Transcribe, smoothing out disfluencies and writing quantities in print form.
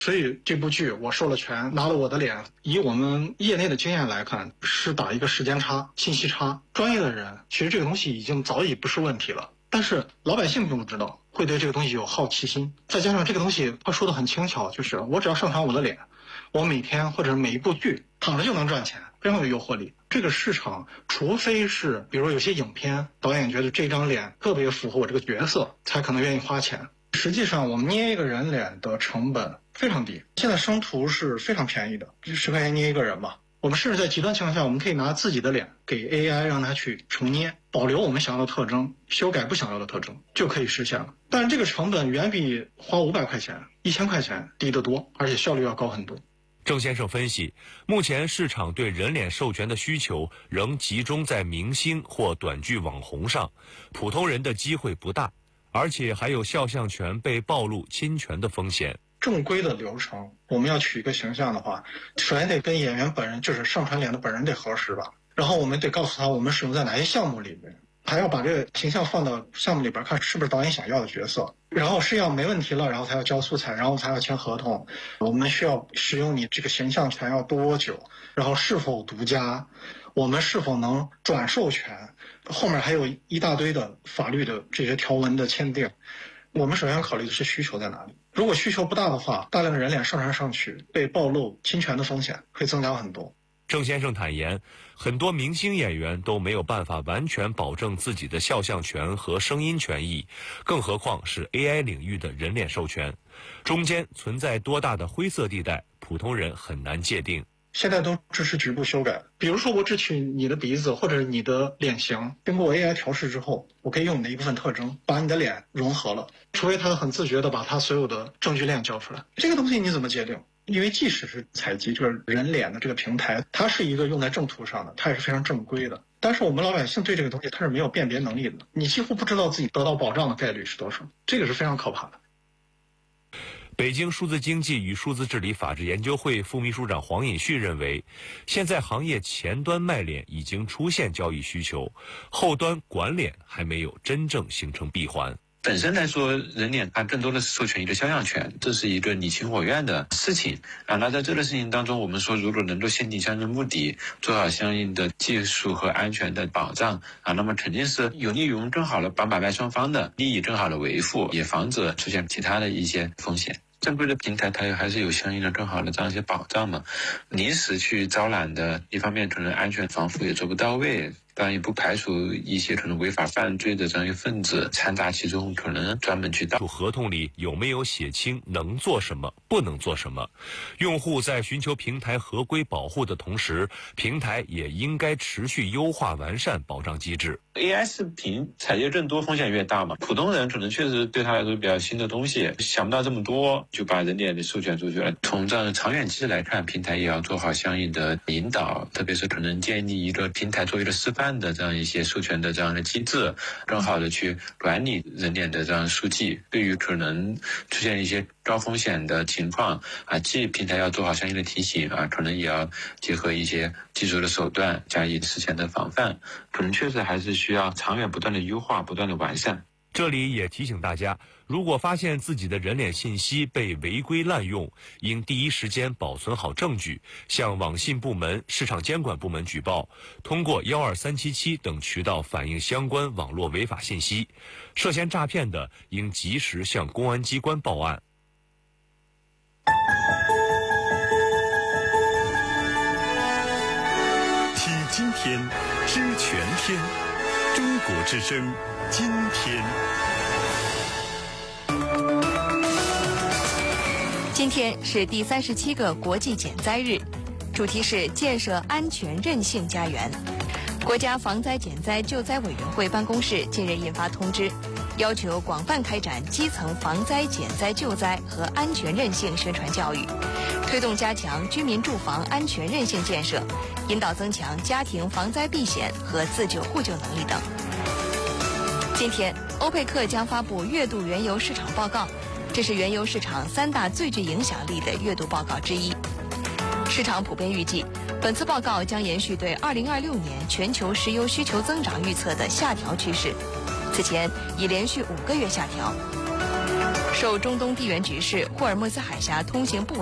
所以这部剧我授了权，拿了我的脸，以我们业内的经验来看，是打一个时间差、信息差。专业的人其实这个东西已经早已不是问题了，但是老百姓并不知道，会对这个东西有好奇心。再加上这个东西他说的很轻巧，就是我只要上传我的脸，我每天或者每一部剧躺着就能赚钱，非常有诱惑力。这个市场除非是比如有些影片导演觉得这张脸特别符合我这个角色，才可能愿意花钱。实际上我们捏一个人脸的成本非常低，现在生图是非常便宜的，10块钱捏一个人嘛。我们甚至在极端情况下，我们可以拿自己的脸给 AI 让它去重捏，保留我们想要的特征，修改不想要的特征，就可以实现了。但是这个成本远比花500块钱、1000块钱低得多，而且效率要高很多。 郑先生分析，目前市场对人脸授权的需求仍集中在明星或短剧网红上，普通人的机会不大，而且还有肖像权被暴露侵权的风险。 正规的流程，我们要取一个形象的话，首先得跟演员本人，就是上传脸的本人得核实吧，然后我们得告诉他我们使用在哪些项目里面，还要把这个形象放到项目里边看是不是导演想要的角色，然后试样没问题了，然后才要交素材，然后才要签合同。我们需要使用你这个形象权要多久，然后是否独家，我们是否能转授权，后面还有一大堆的法律的这些条文的签订。我们首先考虑的是需求在哪里，如果需求不大的话，大量的人脸上传上去被暴露侵权的风险会增加很多。 郑先生坦言，很多明星演员都没有办法完全保证自己的肖像权和声音权益，更何况是 AI 领域的人脸授权，中间存在多大的灰色地带，普通人很难界定。 现在都支持局部修改，比如说我只取你的鼻子或者你的脸型，经过 AI 调试之后，我可以用你的一部分特征把你的脸融合了，除非他很自觉的把他所有的证据链交出来。这个东西你怎么界定？因为即使是采集这个人脸的这个平台，它是一个用在正图上的，它也是非常正规的，但是我们老百姓对这个东西它是没有辨别能力的，你几乎不知道自己得到保障的概率是多少，这个是非常可怕的。 北京数字经济与数字治理法治研究会副秘书长黄尹旭认为，现在行业前端卖脸已经出现交易需求，后端管脸还没有真正形成闭环。 本身来说，人脸它更多的是授权一个肖像权，这是一个你情我愿的事情啊。那在这个事情当中，我们说如果能够限定相应的目的，做好相应的技术和安全的保障啊，那么肯定是有利于我们更好的把买卖双方的利益更好的维护，也防止出现其他的一些风险。正规的平台它还是有相应的更好的这样一些保障嘛。临时去招揽的，一方面可能安全防护也做不到位，当然也不排除一些可能违法犯罪的这样一些分子掺杂其中，可能专门去合同里有没有写清能做什么，不能做什么？用户在寻求平台合规保护的同时，平台也应该持续优化完善保障机制。 AI 视频采页更多，风险越大嘛。普通人可能确实对他来说比较新的东西，想不到这么多，就把人脸的授权出去了。从这样的长远期来看，平台也要做好相应的引导，特别是可能建立一个平台作为一个示范的这样一些授权的这样的机制，更好的去管理人脸的这样数据。对于可能出现一些高风险的情况啊，既平台要做好相应的提醒啊，可能也要结合一些技术的手段加以事前的防范，可能确实还是需要长远不断的优化，不断的完善。 这里也提醒大家，如果发现自己的人脸信息被违规滥用，应第一时间保存好证据，向网信部门、市场监管部门举报，通过12377等渠道反映相关网络违法信息。涉嫌诈骗的，应及时向公安机关报案。 听今天，知全天，中国之声，今天。 今天是第37个国际减灾日，主题是建设安全韧性家园。国家防灾减灾救灾委员会办公室近日印发通知，要求广泛开展基层防灾减灾救灾和安全韧性宣传教育，推动加强居民住房安全韧性建设，引导增强家庭防灾避险和自救互救能力等。今天，欧佩克将发布月度原油市场报告，这是原油市场3大最具影响力的月度报告之一。市场普遍预计，本次报告将延续对2026年全球石油需求增长预测的下调趋势，此前已连续5个月下调。 受中东地缘局势、霍尔木兹海峡通行不稳